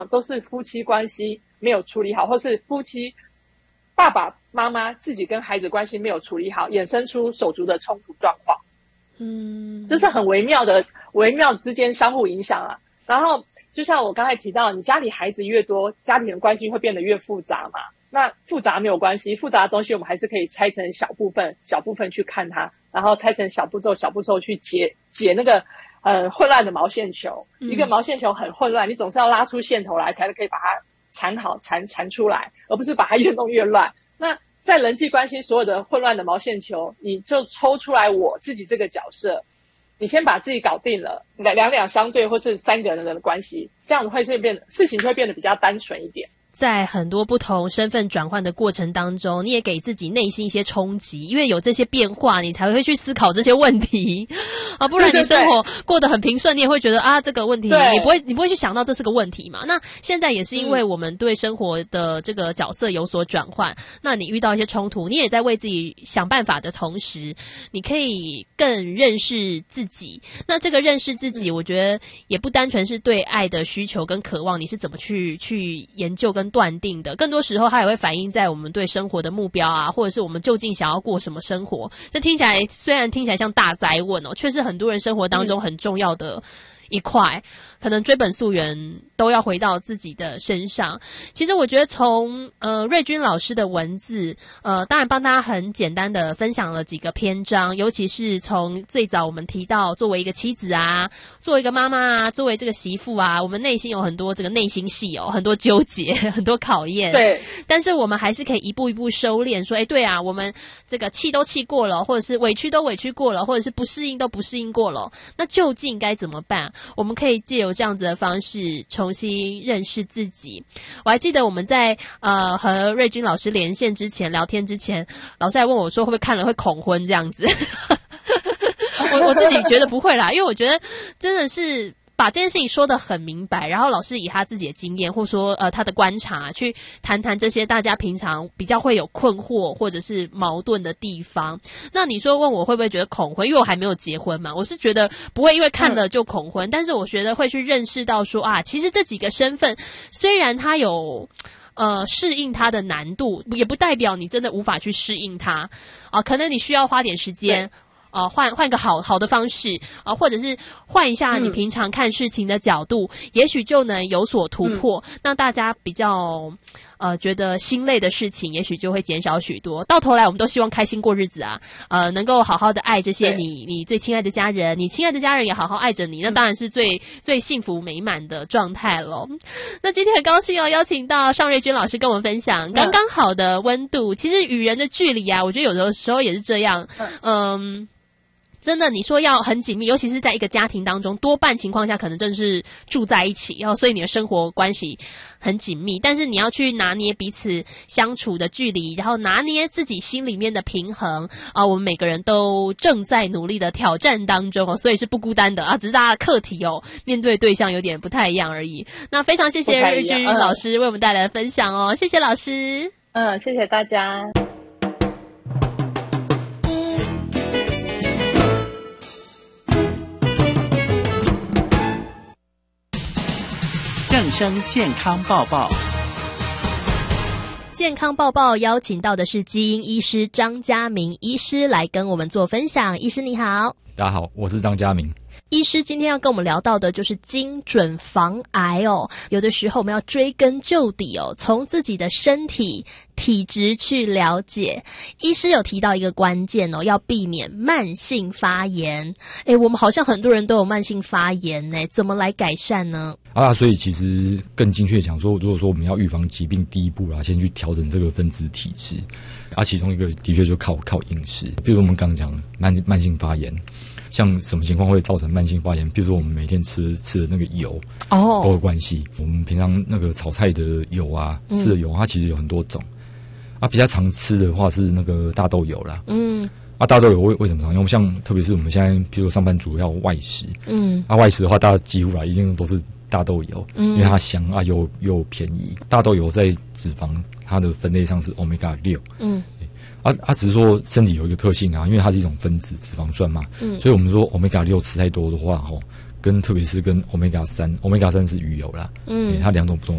都是夫妻关系没有处理好，或是夫妻爸爸妈妈自己跟孩子关系没有处理好，衍生出手足的冲突状况。这是很微妙之间相互影响啊。然后就像我刚才提到，你家里孩子越多，家庭的关系会变得越复杂嘛。那复杂没有关系，复杂的东西我们还是可以拆成小部分去看它，然后拆成小步骤去解那个混乱的毛线球。一个毛线球很混乱，你总是要拉出线头来，才可以把它缠出来，而不是把它越弄越乱。那在人际关系所有的混乱的毛线球，你就抽出来我自己这个角色，你先把自己搞定了，两相对或是三个人的关系，这样事情就会变得比较单纯一点。 在很多不同身份转换的过程当中，你也给自己内心一些冲击，因为有这些变化，你才会去思考这些问题啊，不然你生活过得很平顺，你也会觉得啊这个问题你不会去想到这是个问题嘛。那现在也是因为我们对生活的这个角色有所转换，那你遇到一些冲突，你也在为自己想办法的同时，你可以更认识自己。那这个认识自己，我觉得也不单纯是对爱的需求跟渴望，你是怎么去研究跟断定的，更多时候它也会反映在我们对生活的目标啊，或者是我们究竟想要过什么生活。这虽然听起来像大哉问哦，却是很多人生活当中很重要的一块，可能追本溯源都要回到自己的身上。其实我觉得从瑞君老师的文字当然帮大家很简单的分享了几个篇章，尤其是从最早我们提到作为一个妻子啊，作为一个妈妈啊，作为这个媳妇啊，我们内心有很多这个内心戏哦，很多纠结，很多考验。 对， 但是我们还是可以一步一步收敛，说对啊，我们这个气都气过了，或者是委屈都委屈过了，或者是不适应都不适应过了，那究竟该怎么办？我们可以借由这样子的方式重新认识自己。我还记得我们在和瑞君老师连线之前，聊天之前，老师还问我说会不会看了会恐婚这样子我自己觉得不会啦，因为我觉得真的是把这件事情说得很明白，然后老师以他自己的经验或说他的观察去谈这些大家平常比较会有困惑或者是矛盾的地方。那你说问我会不会觉得恐婚，因为我还没有结婚嘛，我是觉得不会因为看了就恐婚，但是我觉得会去认识到说啊，其实这几个身份虽然它有适应它的难度，也不代表你真的无法去适应它啊，可能你需要花点时间换个好的方式或者是换一下你平常看事情的角度，也许就能有所突破，让大家比较觉得心累的事情也许就会减少许多。到头来我们都希望开心过日子啊，能够好好的爱这些你最亲爱的家人，你亲爱的家人也好好爱着你，那当然是最幸福美满的状态咯。那今天很高兴邀请到尚瑞君老师跟我们分享刚刚好的温度。其实与人的距离啊，我觉得有的时候也是这样，真的你说要很紧密，尤其是在一个家庭当中，多半情况下可能真是住在一起，所以你的生活关系很紧密，但是你要去拿捏彼此相处的距离，然后拿捏自己心里面的平衡我们每个人都正在努力的挑战当中所以是不孤单的只是大家课题面对对象有点不太一样而已。那非常谢谢瑞君老师为我们带来的分享谢谢老师。 谢谢大家。 正声健康报报， 健康报报邀请到的是基因医师张家明医师来跟我们做分享。医师你好。 大家好，我是张家明医师。今天要跟我们聊到的就是精准防癌有的时候我们要追根究底从自己的身体体质去了解。医师有提到一个关键要避免慢性发炎。我们好像很多人都有慢性发炎怎么来改善呢？ 所以其实更精确讲说，如果说我们要预防疾病，第一步先去调整这个分子体质其中一个的确就靠饮食。比如我们刚讲慢性发炎，像什么情况会造成慢性发炎？比如说我们每天吃的那个油都有关系。我们平常那个炒菜的油吃的油它其实有很多种比较常吃的话是那个大豆油啦。大豆油为什么常用？像特别是我们现在比如说上班族要外食外食的话大家几乎一定都是大豆油因为它香又便宜。大豆油在脂肪它的分类上是 Omega 6只是说身体有一个特性因为它是一种分子脂肪酸嘛所以我们说 Omega 6吃太多的话跟特别是跟 Omega 3是鱼油啦，它两种不同